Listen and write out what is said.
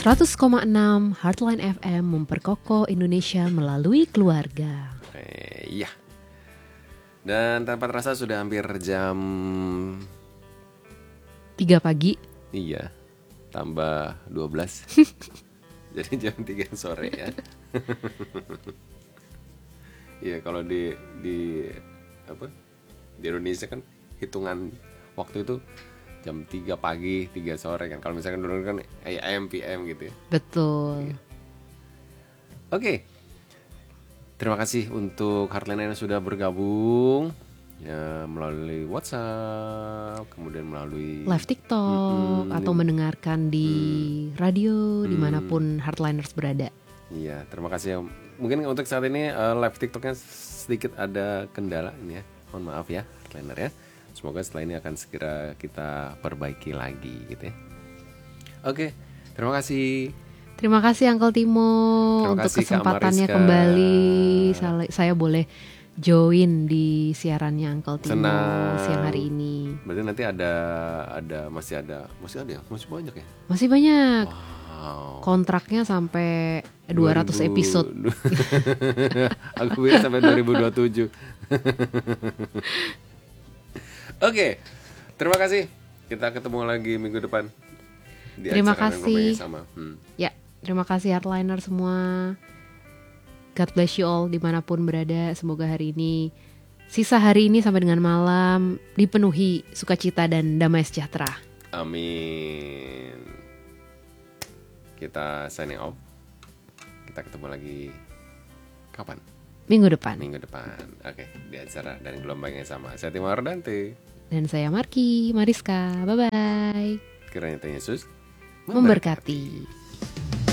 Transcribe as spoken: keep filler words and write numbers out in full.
seratus koma enam Heartline F M memperkokoh Indonesia melalui keluarga. Eh, iya. Dan tanpa terasa sudah hampir jam tiga pagi. Iya. Tambah dua belas. Jadi jam tiga sore ya. Iya, kalau di di apa? Di Indonesia kan hitungan waktu itu jam tiga pagi, tiga sore kan. Kalau misalkan dulu kan A M, P M gitu ya. Betul. Iya. Oke. Terima kasih untuk Heartline yang sudah bergabung ya, melalui WhatsApp, kemudian melalui Live TikTok Mm-mm. atau mendengarkan di Hmm. radio Hmm. dimanapun Heartliners berada. Iya, terima kasih ya. Mungkin untuk saat ini uh, live TikToknya sedikit ada kendala ini ya. Mohon maaf ya, Heartliner ya. Semoga setelah ini akan segera kita perbaiki lagi gitu ya. Oke, terima kasih. Terima kasih Uncle Timo Terima untuk kasih, Kak kesempatannya Mariska. kembali. Saya, saya boleh join di siarannya Uncle Timo Senang. siang hari ini. Berarti nanti ada ada masih ada masih ada ya? Masih banyak ya? Masih banyak. Wow. Kontraknya sampai dua ratus dua ribu episode. Aku pikir sampai dua ribu dua puluh tujuh. Oke, terima kasih. Kita ketemu lagi minggu depan di Terima acara kasih. yang sama. Hmm. Ya, terima kasih Heartliner semua. God bless you all dimanapun berada. Semoga hari ini, sisa hari ini sampai dengan malam dipenuhi sukacita dan damai sejahtera. Amin. Kita signing off. Kita ketemu lagi kapan? Minggu depan. Minggu depan. Oke, di acara dan gelombang yang sama. Saya Timo Ardante. Dan saya Marki Mariska. Bye bye. Kiranya Tuhan Yesus Memberkati.